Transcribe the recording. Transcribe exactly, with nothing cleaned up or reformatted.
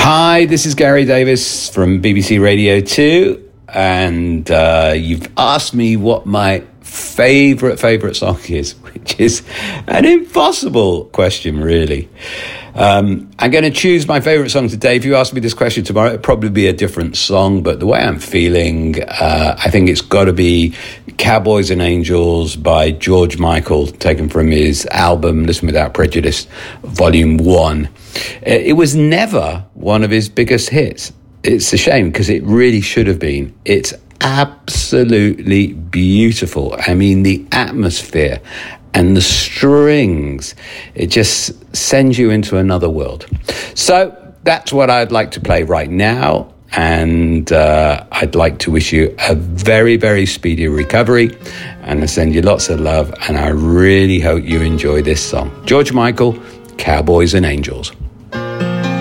Hi, this is Gary Davis from B B C Radio two, and uh, you've asked me what my favourite, favourite song is, which is an impossible question, really. Um, I'm going to choose my favourite song today. If you ask me this question tomorrow, it'll probably be a different song, but the way I'm feeling, uh, I think it's got to be Cowboys and Angels by George Michael, taken from his album Listen Without Prejudice, Volume one. It was never one of his biggest hits. It's a shame because it really should have been. It's absolutely beautiful. I mean, the atmosphere and the strings, it just sends you into another world. So that's what I'd like to play right now. And uh, I'd like to wish you a very, very speedy recovery. And I send you lots of love. And I really hope you enjoy this song. George Michael, Cowboys and Angels.